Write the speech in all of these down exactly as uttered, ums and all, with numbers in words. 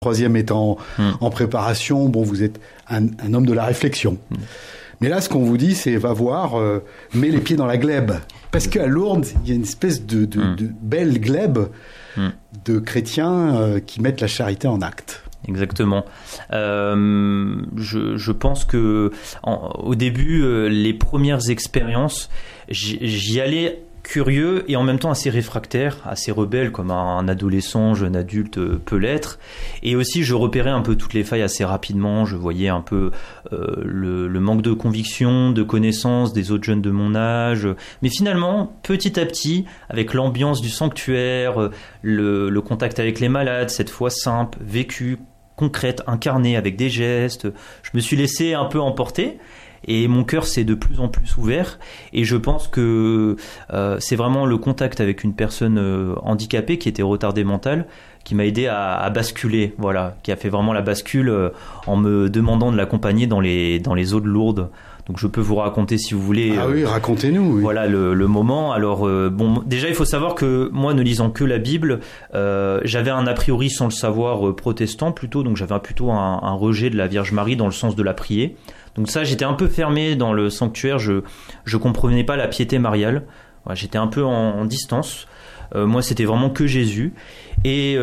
troisième est en, mmh. en préparation. Bon, vous êtes un, un homme de la réflexion. Mmh. Mais là, ce qu'on vous dit, c'est va voir, euh, mets les pieds dans la glèbe. Parce qu'à Lourdes, il y a une espèce de, de, mmh. de belle glèbe mmh. de chrétiens euh, qui mettent la charité en acte. Exactement. Euh, je, je pense que en, au début, euh, les premières expériences, j'y, j'y allais curieux et en même temps assez réfractaire, assez rebelle comme un adolescent, jeune adulte peut l'être. Et aussi, je repérais un peu toutes les failles assez rapidement. Je voyais un peu euh, le, le manque de conviction, de connaissance des autres jeunes de mon âge. Mais finalement, petit à petit, avec l'ambiance du sanctuaire, le, le contact avec les malades, cette foi simple, vécue, concrète, incarnée avec des gestes, je me suis laissé un peu emporter. Et mon cœur s'est de plus en plus ouvert et je pense que euh, c'est vraiment le contact avec une personne euh, handicapée qui était retardée mentale qui m'a aidé à, à basculer, voilà, qui a fait vraiment la bascule euh, en me demandant de l'accompagner dans les, dans les eaux de Lourdes. Donc je peux vous raconter si vous voulez. Ah oui, racontez-nous. Oui. Voilà le, le moment. Alors euh, bon, déjà il faut savoir que moi, ne lisant que la Bible, euh, j'avais un a priori sans le savoir euh, protestant plutôt, donc j'avais plutôt un, un rejet de la Vierge Marie dans le sens de la prier. Donc ça, j'étais un peu fermé dans le sanctuaire. Je je comprenais pas la piété mariale. Voilà, j'étais un peu en, en distance. Euh, moi, c'était vraiment que Jésus. Et,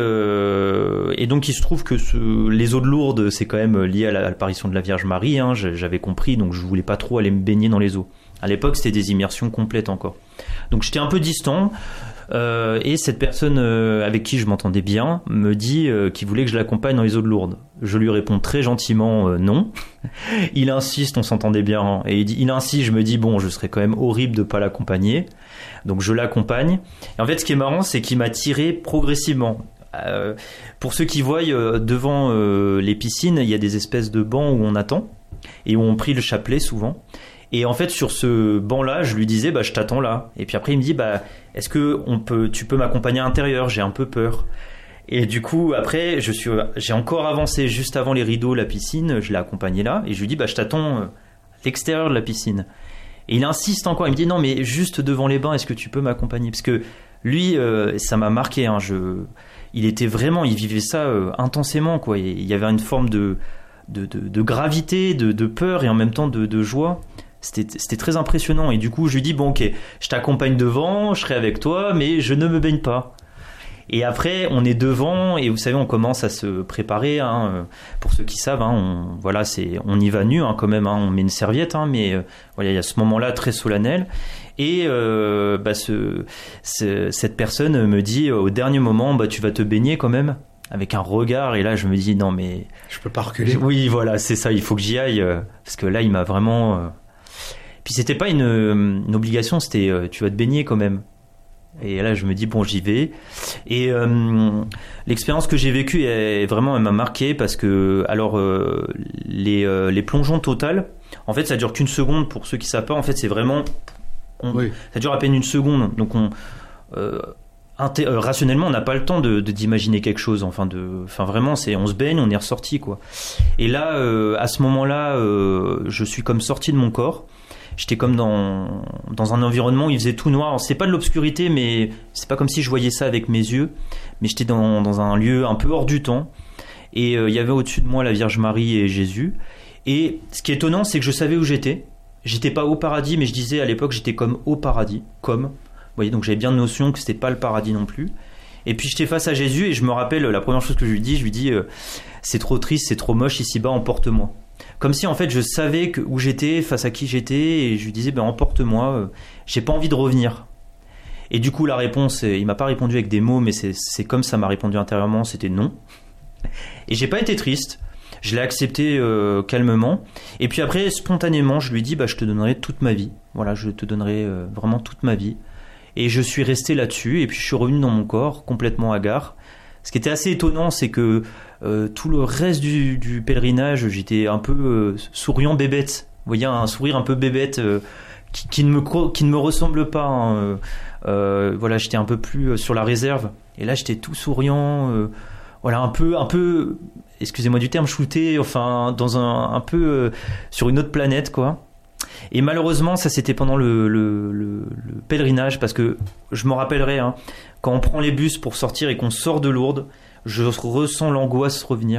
euh, et donc, il se trouve que ce, les eaux de Lourdes, c'est quand même lié à, la, à l'apparition de la Vierge Marie. Hein, j'avais compris, donc je voulais pas trop aller me baigner dans les eaux. À l'époque, c'était des immersions complètes encore. Donc, j'étais un peu distant. Euh, et cette personne euh, avec qui je m'entendais bien me dit euh, qu'il voulait que je l'accompagne dans les eaux de Lourdes. Je lui réponds très gentiment euh, non. Il insiste, on s'entendait bien, hein, et il, dit, il insiste, je me dis bon, je serais quand même horrible de pas l'accompagner. Donc je l'accompagne. Et en fait, ce qui est marrant, c'est qu'il m'a tiré progressivement. Euh, pour ceux qui voient, euh, devant euh, les piscines, il y a des espèces de bancs où on attend et où on prie le chapelet souvent. Et en fait, sur ce banc-là, je lui disais, bah, je t'attends là. Et puis après, il me dit, bah, est-ce que on peut, tu peux m'accompagner à l'intérieur? J'ai un peu peur. Et du coup, après, je suis, j'ai encore avancé juste avant les rideaux, la piscine. Je l'ai accompagné là. Et je lui dis, bah, je t'attends à l'extérieur de la piscine. Et il insiste encore. Il me dit, non, mais juste devant les bains, est-ce que tu peux m'accompagner? Parce que lui, euh, ça m'a marqué. Hein, je, il était vraiment, il vivait ça euh, intensément, quoi. Il y avait une forme de, de, de, de gravité, de, de peur et en même temps de, de joie. C'était, c'était très impressionnant et du coup je lui dis bon ok, je t'accompagne devant, je serai avec toi mais je ne me baigne pas. Et après on est devant et vous savez on commence à se préparer, hein, pour ceux qui savent, hein, on, voilà, c'est, on y va nu, hein, quand même, hein, on met une serviette, hein, mais euh, voilà, il y a ce moment là très solennel et euh, bah, ce, ce, cette personne me dit au dernier moment bah, tu vas te baigner quand même, avec un regard, et là je me dis non mais je peux pas reculer. Oui voilà, c'est ça, il faut que j'y aille euh, parce que là il m'a vraiment euh, puis c'était pas une, une obligation, c'était euh, tu vas te baigner quand même. Et là je me dis bon j'y vais. Et euh, l'expérience que j'ai vécue est vraiment, elle m'a marqué parce que alors euh, les euh, les plongeons totales, en fait ça dure qu'une seconde pour ceux qui savent pas. En fait c'est vraiment on, oui. Ça dure à peine une seconde. Donc on euh, inté- euh, rationnellement on n'a pas le temps de, de d'imaginer quelque chose. Enfin de, enfin vraiment c'est on se baigne, on est ressorti quoi. Et là euh, à ce moment-là euh, je suis comme sorti de mon corps. J'étais comme dans, dans un environnement où il faisait tout noir. Alors, c'est pas de l'obscurité, mais c'est pas comme si je voyais ça avec mes yeux. Mais j'étais dans, dans un lieu un peu hors du temps. Et euh, il y avait au-dessus de moi la Vierge Marie et Jésus. Et ce qui est étonnant, c'est que je savais où j'étais. J'étais pas au paradis, mais je disais à l'époque, j'étais comme au paradis. Comme. Vous voyez, donc j'avais bien notion que c'était pas le paradis non plus. Et puis j'étais face à Jésus et je me rappelle la première chose que je lui dis, je lui dis euh, c'est trop triste, c'est trop moche ici-bas, emporte-moi. Comme si en fait je savais que, où j'étais, face à qui j'étais, et je lui disais ben emporte-moi, euh, j'ai pas envie de revenir. Et du coup la réponse, il m'a pas répondu avec des mots, mais c'est, c'est comme ça m'a répondu intérieurement, c'était non. Et j'ai pas été triste, je l'ai accepté euh, calmement. Et puis après spontanément je lui dis bah je te donnerai toute ma vie, voilà, je te donnerai euh, vraiment toute ma vie. Et je suis resté là-dessus, et puis je suis revenu dans mon corps complètement hagard. Ce qui était assez étonnant, c'est que euh, tout le reste du, du pèlerinage, j'étais un peu euh, souriant bébête. Vous voyez, un sourire un peu bébête euh, qui, qui, ne me, qui ne me ressemble pas. Hein. Euh, voilà, j'étais un peu plus sur la réserve. Et là, j'étais tout souriant. Euh, voilà, un peu, un peu, excusez-moi du terme, shooté, enfin, dans un, un peu euh, sur une autre planète, quoi. Et malheureusement, ça c'était pendant le, le, le, le pèlerinage, parce que je me rappellerai, hein, quand on prend les bus pour sortir et qu'on sort de Lourdes, je ressens l'angoisse revenir.